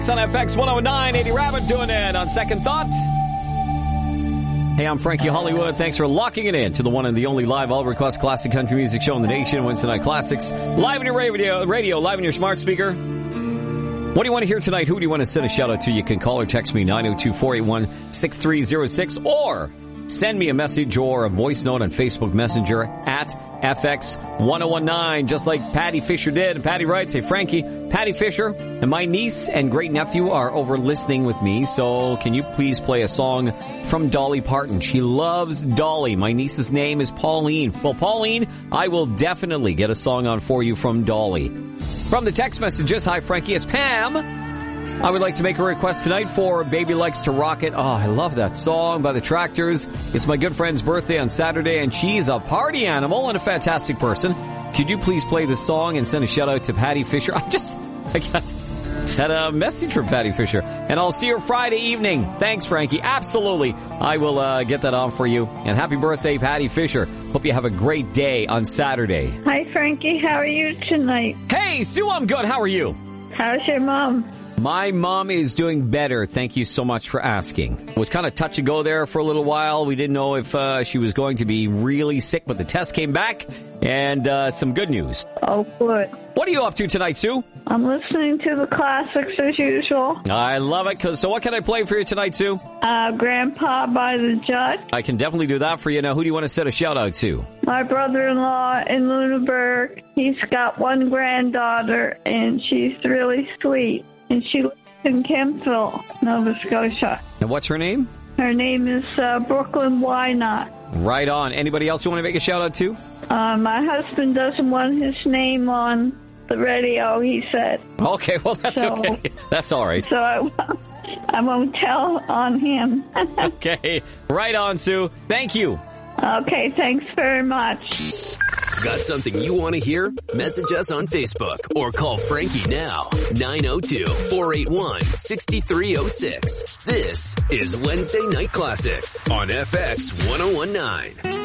It's on FX 109, 80 Rabbit doing it on Second Thought. Hey, I'm Frankie Hollywood. Thanks for locking it in to the one and the only live all-request classic country music show in the nation, Wednesday Night Classics. Live on your radio, live on your smart speaker. What do you want to hear tonight? Who do you want to send a shout-out to? You can call or text me, 902-481-6306, or send me a message or a voice note on Facebook Messenger at FX1019, just like Patty Fisher did. And Patty writes, hey, Frankie, Patty Fisher and my niece and great-nephew are over listening with me, so can you please play a song from Dolly Parton? She loves Dolly. My niece's name is Pauline. Well, Pauline, I will definitely get a song on for you from Dolly. From the text messages, hi, Frankie, it's Pam. I would like to make a request tonight for Baby Likes to Rock It. Oh, I love that song by the Tractors. It's my good friend's birthday on Saturday, and she's a party animal and a fantastic person. Could you please play the song and send a shout-out to Patty Fisher? I had a message from Patty Fisher, and I'll see her Friday evening. Thanks, Frankie. Absolutely. I will get that on for you. And happy birthday, Patty Fisher. Hope you have a great day on Saturday. Hi, Frankie. How are you tonight? Hey, Sue, I'm good. How are you? How's your mom? My mom is doing better. Thank you so much for asking. It was kind of touch and go there for a little while. We didn't know if she was going to be really sick, but the test came back, and some good news. Oh, good. What are you up to tonight, Sue? I'm listening to the classics as usual. I love it. So what can I play for you tonight, Sue? Grandpa by the Judge. I can definitely do that for you. Now, who do you want to send a shout-out to? My brother-in-law in Lunenburg. He's got one granddaughter, and she's really sweet. And she lives in Kempville, Nova Scotia. And what's her name? Her name is Brooklyn Wynot. Right on. Anybody else you want to make a shout-out to? My husband doesn't want his name on the radio, he said. Okay, well, that's okay. That's all right. So I won't tell on him. Okay. Right on, Sue. Thank you. Okay, thanks very much. Got something you want to hear? Message us on Facebook or call Frankie now. 902-481-6306. This is Wednesday Night Classics on FX 1019.